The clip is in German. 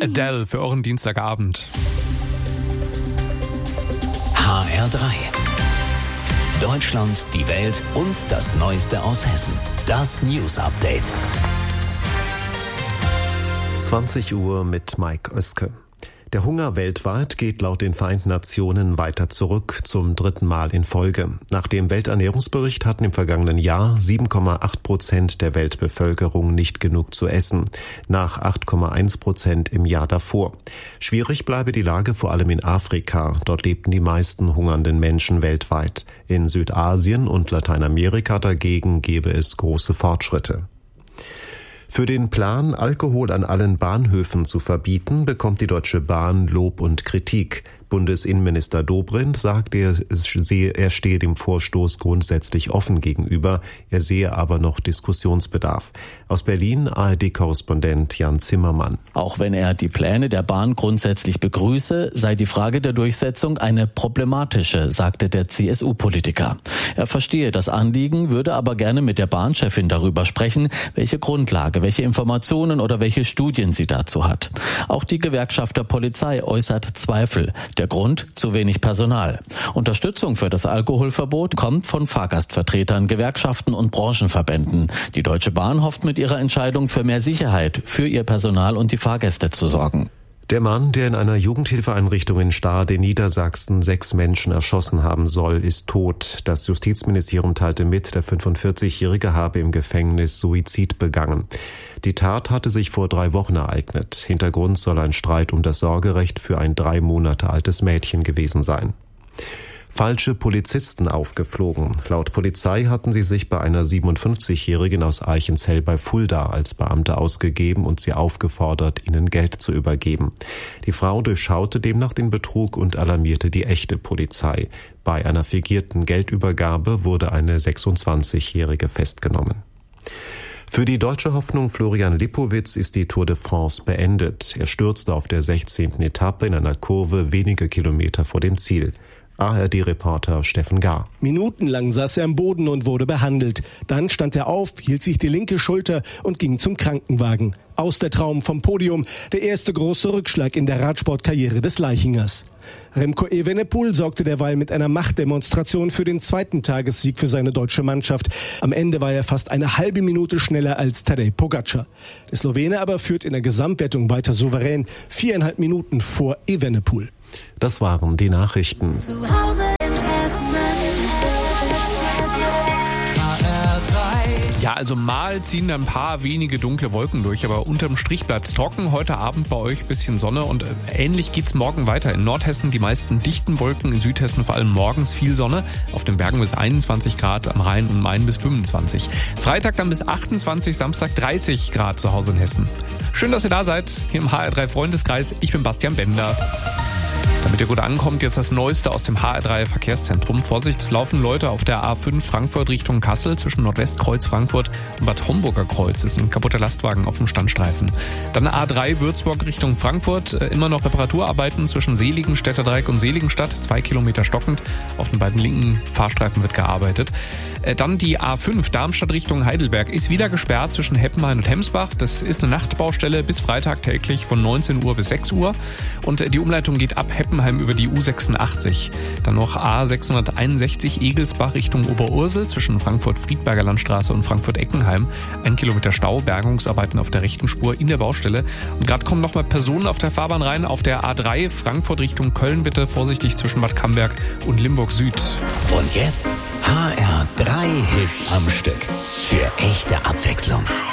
Adele für euren Dienstagabend. HR3. Deutschland, die Welt und das Neueste aus Hessen. Das News Update. 20 Uhr mit Mike Oeske. Der Hunger weltweit geht laut den Vereinten Nationen weiter zurück, zum 3. Mal in Folge. Nach dem Welternährungsbericht hatten im vergangenen Jahr 7,8% der Weltbevölkerung nicht genug zu essen, nach 8,1% im Jahr davor. Schwierig bleibe die Lage vor allem in Afrika. Dort lebten die meisten hungernden Menschen weltweit. In Südasien und Lateinamerika dagegen gebe es große Fortschritte. Für den Plan, Alkohol an allen Bahnhöfen zu verbieten, bekommt die Deutsche Bahn Lob und Kritik. Bundesinnenminister Dobrindt sagt, er stehe dem Vorstoß grundsätzlich offen gegenüber, er sehe aber noch Diskussionsbedarf. Aus Berlin ARD-Korrespondent Jan Zimmermann. Auch wenn er die Pläne der Bahn grundsätzlich begrüße, sei die Frage der Durchsetzung eine problematische, sagte der CSU-Politiker. Er verstehe das Anliegen, würde aber gerne mit der Bahnchefin darüber sprechen, welche Grundlage, welche Informationen oder welche Studien sie dazu hat. Auch die Gewerkschaft der Polizei äußert Zweifel. Der Grund: zu wenig Personal. Unterstützung für das Alkoholverbot kommt von Fahrgastvertretern, Gewerkschaften und Branchenverbänden. Die Deutsche Bahn hofft mit ihrer Entscheidung für mehr Sicherheit für ihr Personal und die Fahrgäste zu sorgen. Der Mann, der in einer Jugendhilfeeinrichtung in Stade, Niedersachsen 6 Menschen erschossen haben soll, ist tot. Das Justizministerium teilte mit, der 45-Jährige habe im Gefängnis Suizid begangen. Die Tat hatte sich vor 3 Wochen ereignet. Hintergrund soll ein Streit um das Sorgerecht für ein 3 Monate altes Mädchen gewesen sein. Falsche Polizisten aufgeflogen. Laut Polizei hatten sie sich bei einer 57-Jährigen aus Eichenzell bei Fulda als Beamte ausgegeben und sie aufgefordert, ihnen Geld zu übergeben. Die Frau durchschaute demnach den Betrug und alarmierte die echte Polizei. Bei einer fingierten Geldübergabe wurde eine 26-Jährige festgenommen. Für die deutsche Hoffnung Florian Lipowitz ist die Tour de France beendet. Er stürzte auf der 16. Etappe in einer Kurve wenige Kilometer vor dem Ziel. ARD-Reporter Steffen Gar. Minutenlang saß er am Boden und wurde behandelt. Dann stand er auf, hielt sich die linke Schulter und ging zum Krankenwagen. Aus der Traum vom Podium, der erste große Rückschlag in der Radsportkarriere des Leichingers. Remco Evenepoel sorgte derweil mit einer Machtdemonstration für den 2. Tagessieg für seine deutsche Mannschaft. Am Ende war er fast eine halbe Minute schneller als Tadej Pogačar. Der Slowene aber führt in der Gesamtwertung weiter souverän, 4,5 Minuten vor Evenepoel. Das waren die Nachrichten. Zu Hause in Hessen. Ja, also mal ziehen da ein paar wenige dunkle Wolken durch, aber unterm Strich bleibt's trocken. Heute Abend bei euch ein bisschen Sonne und ähnlich geht's morgen weiter. In Nordhessen die meisten dichten Wolken, in Südhessen vor allem morgens viel Sonne. Auf den Bergen bis 21 Grad, am Rhein und Main bis 25. Freitag dann bis 28, Samstag 30 Grad zu Hause in Hessen. Schön, dass ihr da seid, hier im HR3 Freundeskreis. Ich bin Bastian Bender. Damit ihr gut ankommt, jetzt das Neueste aus dem HR3 Verkehrszentrum. Vorsicht, es laufen Leute auf der A5 Frankfurt Richtung Kassel zwischen Nordwestkreuz Frankfurt und Bad Homburger Kreuz. Ist ein kaputter Lastwagen auf dem Standstreifen. Dann A3 Würzburg Richtung Frankfurt. Immer noch Reparaturarbeiten zwischen Seligen, Städterdreieck und Seligenstadt. 2 Kilometer stockend. Auf den beiden linken Fahrstreifen wird gearbeitet. Dann die A5 Darmstadt Richtung Heidelberg ist wieder gesperrt zwischen Heppenheim und Hemsbach. Das ist eine Nachtbaustelle bis Freitag täglich von 19 Uhr bis 6 Uhr. Und die Umleitung geht ab Heppenheim über die U86. Dann noch A661 Egelsbach Richtung Oberursel zwischen Frankfurt-Friedberger Landstraße und Frankfurt-Eckenheim. 1 Kilometer Stau, Bergungsarbeiten auf der rechten Spur in der Baustelle. Und gerade kommen nochmal Personen auf der Fahrbahn rein. Auf der A3 Frankfurt Richtung Köln bitte vorsichtig zwischen Bad Camberg und Limburg Süd. Und jetzt HR3 Hits am Stück. Für echte Abwechslung.